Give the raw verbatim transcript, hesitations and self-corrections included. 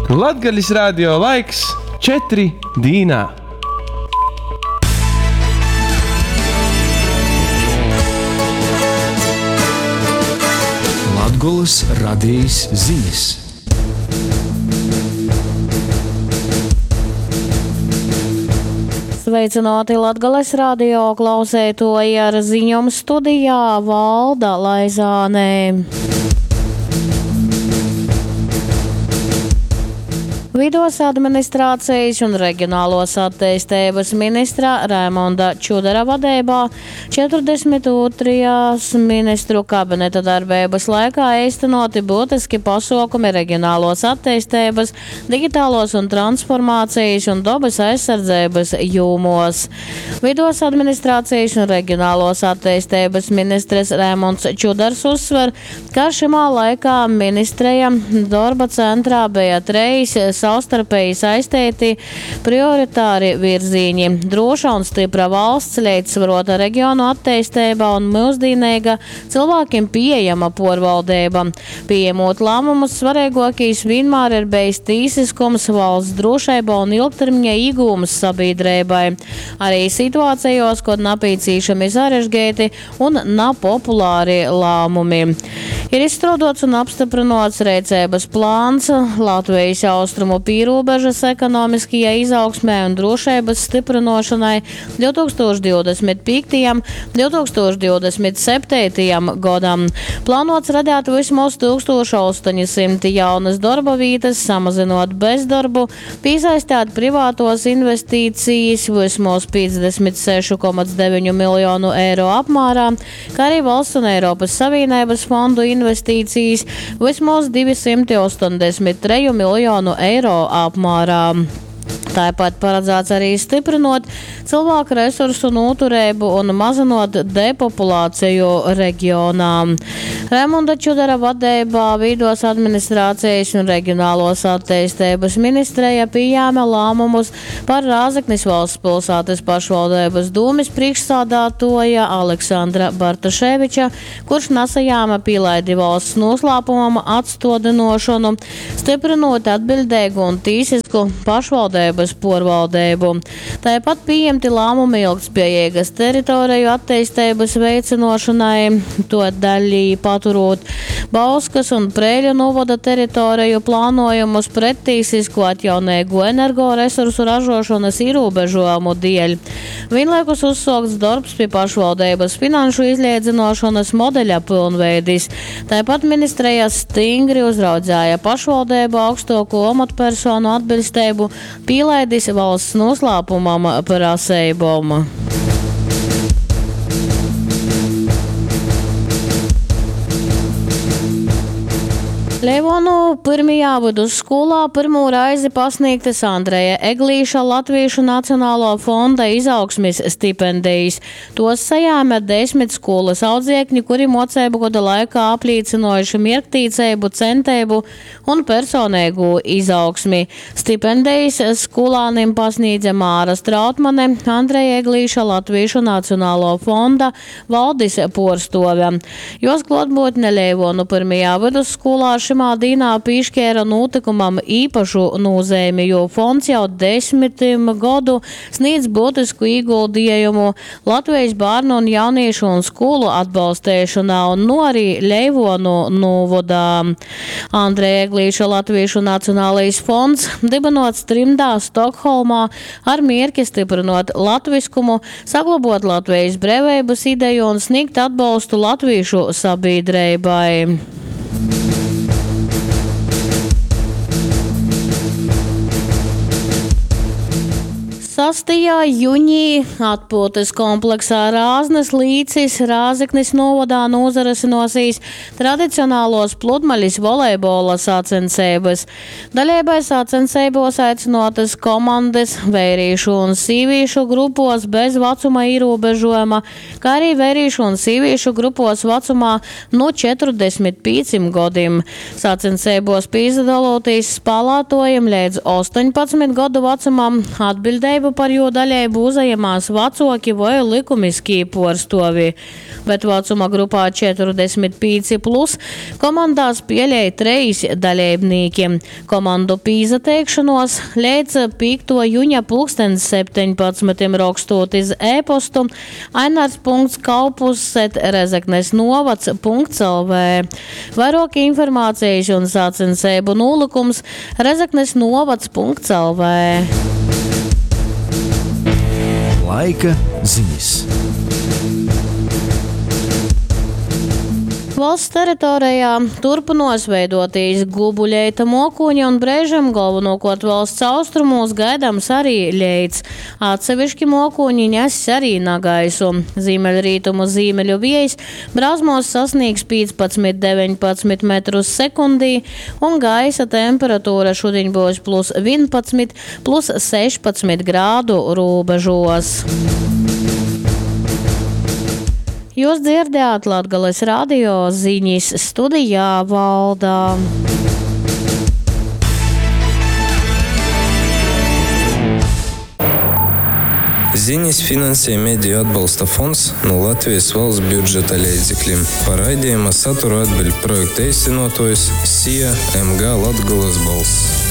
Latgalis radio laiks četri dīnā. Latgolas radijas ziņas. Sveicināti Latgales radio klausētoji, ar ziņām studijā Valda Laizāne. Vidos administrācijas un reģionālos attīstības ministra Raimonda Čudara vadībā četrdesmit otrajās ministru kabineta darbības laikā īstenoti būtiski pasākumi reģionālos attīstības, digitālos un transformācijas un dabas aizsardzības jomos. Vidos administrācijas un reģionālos attīstības ministrs Raimonds Čudars uzsver, ka šimā laikā ministreja darba centrā bija treis savstarpēji saistīti prioritāri virzīņi – droša un stipra valsts, līdzsvarota reģionu attīstība un mūsdīnīga cilvēkiem pieejama porvaldība. Pieņemot lēmumus, svarīgākais vienmēr ir bijis tīsiskums, valsts drošība un ilgtermiņa iegūmas sabiedrībai. Arī situācijos, kad nepieciešami sarežģīti un nepopulāri lēmumi. Ir izstrādāts un apstiprināts rīcības plāns Latvijas austrumu pīrobežas ekonomiskajai izaugsmē un drošības stiprināšanai divi tūkstoši divdesmit piektajam līdz divi tūkstoši divdesmit septītajam gadam. Plānots radīt vismaz tūkstoš astoņsimt jaunas darba vietas, samazinot bezdarbu, piesaistīt privātos investīcijas vismaz piecdesmit seši komats deviņi miljonu eiro apmērā, kā arī valsts un Eiropas Savienības fondu investīcijas vismaz divsimt astoņdesmit trīs miljonu eiro apmērā. Tāpat paredzēts arī stiprinot cilvēku resursu noturību un mazinot depopulāciju reģionā. Raimonda Čudara vadībā vidos administrācijas un reģionālos attīstības ministreja pieņēma lēmumus par Rāzaknis valsts pilsētas pašvaldības dūmis priekšsādātoja Aleksandra Bartaševiča, kurš nesajāma pielaidi valsts noslēpumam atstādinošanu, stiprinot atbildīgu un tīsisku pašvaldības porvaldību. Tāpat pieņemti lēmumi ilgtspējīgas teritoriju attīstības veicinošanai, to daļīgi paturot Bauskas un Prēļu novada teritoriju plānojumus pret tīsisku atjaunīgu energoresursu ražošanas ierobežojumu dēļ. Vienlaikus uzsākts darbs pie pašvaldības finanšu izliedzināšanas modeļa pilnveidis. Tāpat ministrejas stingri uzraudzēja pašvaldību augstāko amatpersonu atbilstību pielaidis valsts noslēpumam prasībām. Leivonu pirmajā vidusskolā pirmo reizi pasniegtas Andreja Eglīša Latviešu Nacionālo fonda izaugsmes stipendijas. Tos sajāma desmit skolas audzēkņi, kuri mocību gada laikā apliecinojuši mierktīcību, centību un personīgu izaugsmi. Stipendijas skolānim pasniedza Māra Strautmane, Andreja Eglīša Latviešu Nacionālo fonda valdes porstove. Jos klātbūtne Leivonu pirmajā vidusskolā šimā dīnā piešķēra notikumam īpašu nozīmi, jo fonds jau desmitim gadu sniedz būtisku ieguldījumu Latvijas bērnu un jauniešu un skolu atbalstīšanā un no arī Leivonu novadā. Andreja Eglīša Latviešu Nacionālais fonds dibinots trimdā Stokholmā ar mierķi stiprinot latviskumu, saglabot Latvijas brīvības ideju un sniegt atbalstu latviešu sabiedrībai. sastajā jūnijā atpūtas kompleksā Rāznes līcis Rāzaknis novadā nozarasinosies tradicionālos pludmaļas volejbola sacensības. Daļībai sacensībos aicinotas komandas vērīšu un sīvīšu grupos bez vecuma ierobežojuma, kā arī vērīšu un sīvīšu grupos vecumā no četrdesmit pieciem gadiem. Sacensībos piedalotīs spēlētojiem līdz astoņpadsmit gadu vecumam atbildību atbildība par jo daļēju uzņemās vecoki vai likumiskie porstovi, bet vecuma grupā četrdesmit pieci plus komandās pieļēja trīs dalībnieki. Komandu pīzateikšanos līdz piekto jūņa pulkstens septiņpadsmitim rakstot iz e-postu ainars punkts kaupus et rezeknes novads punkts el vē. Vairāk informācijas un sacensību nolūkums rezeknes novads punkts el vē. Laika ziņas. Valsts teritorijā turpinās veidotīs gubuļeita mokuņi un brēžam galvenokot valsts austrumos gaidāms arī leids. Atsevišķi mokuņi nes arī nagaisu. Ziemeļrītumu ziemeļu vējs brāzmos sasniegs piecpadsmit deviņpadsmit metrus sekundī un gaisa temperatūra šodien būs plus vienpadsmit, plus sešpadsmit grādu robežos. Jūs dzirdējāt Latgales radio ziņas, studijā Valdā. Ziņas finansē Mediju atbalsta fonds no Latvijas valsts budžeta līdzekļiem. Par raidījuma saturu atbild projekta īstenotājs S I A M G Latgales balss.